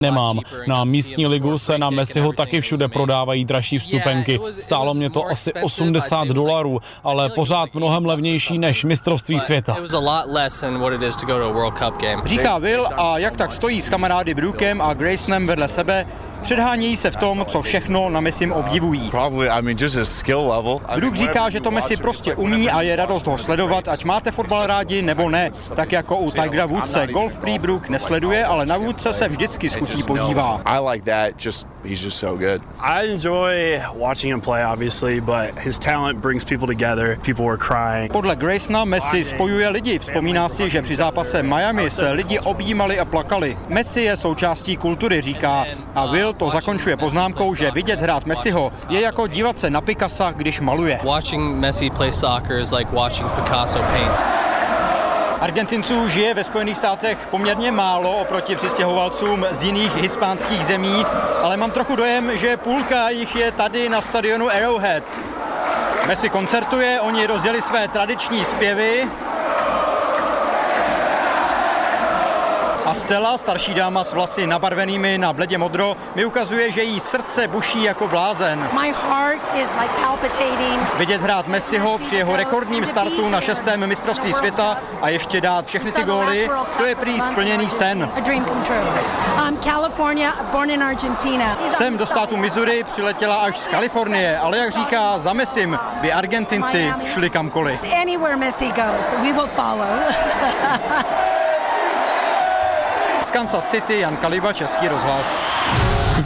Nemám. Na místní ligu se na Messiho taky všude prodávají dražší vstupenky. Stálo mě to asi $80, ale pořád mnohem levnější než mistrovství světa. Říká Will a jak tak stojí s kamarády Brookem a Graysonem vedle sebe, předhánějí se v tom, co všechno na Messim obdivují. Brook říká, že to Messi prostě umí a je radost ho sledovat, ať máte fotbal rádi nebo ne. Tak jako u Tigera Woodse. Golf prý Brook nesleduje, ale na Woodse se vždycky s chutí podívá. He's just so good. I enjoy watching him play, obviously, but his talent brings people together. People were crying. Podle Graysona Messi spojuje lidi. Vzpomíná si, že při zápase Miami se lidi objímali a plakali. Messi je součástí kultury, říká. A Will to zakončuje poznámkou, že vidět hrát Messiho je jako dívat se na Picassa, když maluje. Watching Messi play soccer is like watching Picasso paint. Argentinců žije ve Spojených státech poměrně málo oproti přistěhovalcům z jiných hispánských zemí, ale mám trochu dojem, že půlka jich je tady na stadionu Arrowhead. Messi koncertuje, oni rozjeli své tradiční zpěvy. A Stella, starší dáma s vlasy nabarvenými na bledě modro, mi ukazuje, že jí srdce buší jako blázen. Vidět hrát Messiho při jeho rekordním startu na 6. mistrovství světa a ještě dát všechny ty góly, to je prý splněný sen. Sem do státu Missouri přiletěla až z Kalifornie, ale jak říká, za Messim by Argentinci šli kamkoliv. Z Kansas City, Jan Kaliba, Český rozhlas.